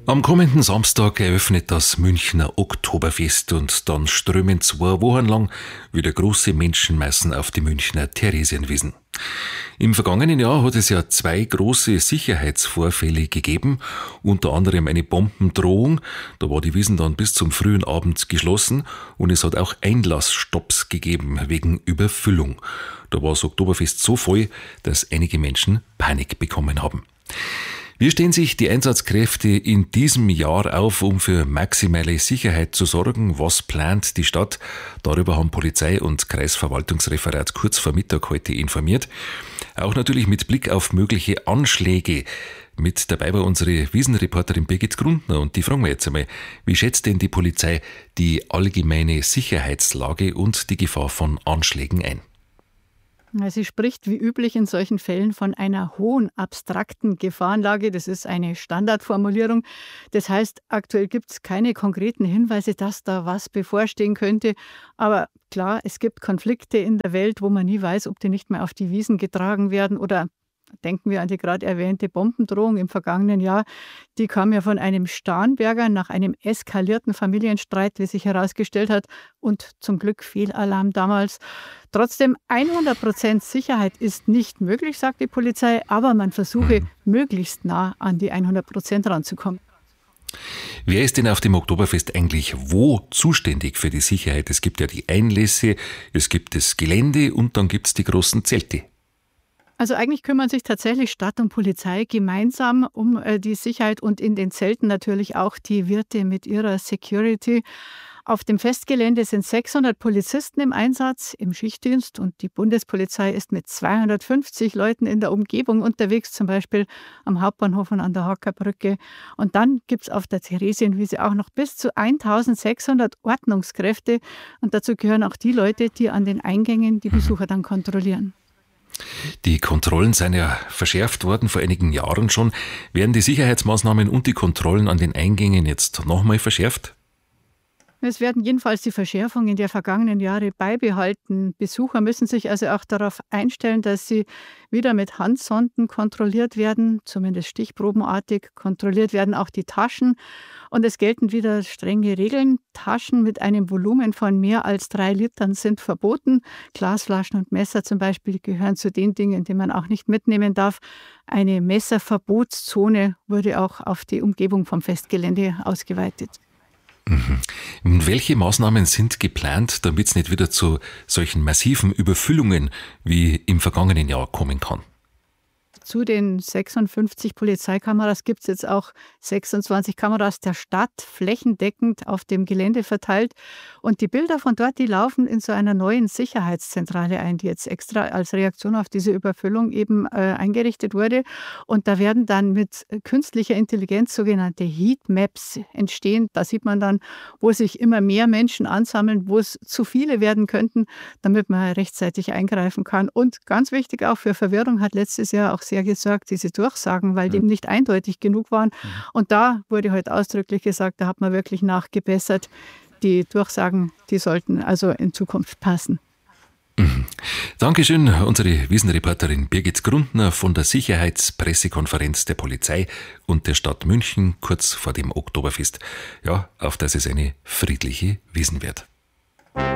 Am kommenden Samstag eröffnet das Münchner Oktoberfest und dann strömen 2 Wochen lang wieder große Menschenmassen auf die Münchner Theresienwiesen. Im vergangenen Jahr hat es ja 2 große Sicherheitsvorfälle gegeben, unter anderem eine Bombendrohung. Da war die Wiesn dann bis zum frühen Abend geschlossen und es hat auch Einlassstopps gegeben wegen Überfüllung. Da war das Oktoberfest so voll, dass einige Menschen Panik bekommen haben. Wie stehen sich die Einsatzkräfte in diesem Jahr auf, um für maximale Sicherheit zu sorgen? Was plant die Stadt? Darüber haben Polizei und Kreisverwaltungsreferat kurz vor Mittag heute informiert. Auch natürlich mit Blick auf mögliche Anschläge. Mit dabei war unsere Wiesenreporterin Birgit Grundner und die fragen wir jetzt einmal, wie schätzt denn die Polizei die allgemeine Sicherheitslage und die Gefahr von Anschlägen ein? Sie spricht wie üblich in solchen Fällen von einer hohen abstrakten Gefahrenlage. Das ist eine Standardformulierung. Das heißt, aktuell gibt es keine konkreten Hinweise, dass da was bevorstehen könnte. Aber klar, es gibt Konflikte in der Welt, wo man nie weiß, ob die nicht mehr auf die Wiesn getragen werden oder denken wir an die gerade erwähnte Bombendrohung im vergangenen Jahr. Die kam ja von einem Starnberger nach einem eskalierten Familienstreit, wie sich herausgestellt hat. Und zum Glück Fehlalarm damals. Trotzdem 100% Sicherheit ist nicht möglich, sagt die Polizei. Aber man versuche, möglichst nah an die 100% ranzukommen. Wer ist denn auf dem Oktoberfest eigentlich wo zuständig für die Sicherheit? Es gibt ja die Einlässe, es gibt das Gelände und dann gibt es die großen Zelte. Also eigentlich kümmern sich tatsächlich Stadt und Polizei gemeinsam um die Sicherheit und in den Zelten natürlich auch die Wirte mit ihrer Security. Auf dem Festgelände sind 600 Polizisten im Einsatz, im Schichtdienst und die Bundespolizei ist mit 250 Leuten in der Umgebung unterwegs, zum Beispiel am Hauptbahnhof und an der Hackerbrücke. Und dann gibt es auf der Theresienwiese auch noch bis zu 1600 Ordnungskräfte und dazu gehören auch die Leute, die an den Eingängen die Besucher dann kontrollieren. Die Kontrollen sind ja verschärft worden vor einigen Jahren schon. Werden die Sicherheitsmaßnahmen und die Kontrollen an den Eingängen jetzt nochmal verschärft? Es werden jedenfalls die Verschärfungen der vergangenen Jahre beibehalten. Besucher müssen sich also auch darauf einstellen, dass sie wieder mit Handsonden kontrolliert werden, zumindest stichprobenartig. Kontrolliert werden auch die Taschen. Und es gelten wieder strenge Regeln. Taschen mit einem Volumen von mehr als 3 Litern sind verboten. Glasflaschen und Messer zum Beispiel gehören zu den Dingen, die man auch nicht mitnehmen darf. Eine Messerverbotszone wurde auch auf die Umgebung vom Festgelände ausgeweitet. Welche Maßnahmen sind geplant, damit es nicht wieder zu solchen massiven Überfüllungen wie im vergangenen Jahr kommen kann? Zu den 56 Polizeikameras gibt es jetzt auch 26 Kameras der Stadt, flächendeckend auf dem Gelände verteilt. Und die Bilder von dort, die laufen in so einer neuen Sicherheitszentrale ein, die jetzt extra als Reaktion auf diese Überfüllung eben eingerichtet wurde. Und da werden dann mit künstlicher Intelligenz sogenannte Heatmaps entstehen. Da sieht man dann, wo sich immer mehr Menschen ansammeln, wo es zu viele werden könnten, damit man rechtzeitig eingreifen kann. Und ganz wichtig auch für Verwirrung hat letztes Jahr auch sehr gesorgt, diese Durchsagen, weil die nicht eindeutig genug waren. Und da wurde heute ausdrücklich gesagt, da hat man wirklich nachgebessert. Die Durchsagen, die sollten also in Zukunft passen. Dankeschön, unsere Wiesenreporterin Birgit Grundner von der Sicherheitspressekonferenz der Polizei und der Stadt München kurz vor dem Oktoberfest. Ja, auf dass es eine friedliche Wiesn wird.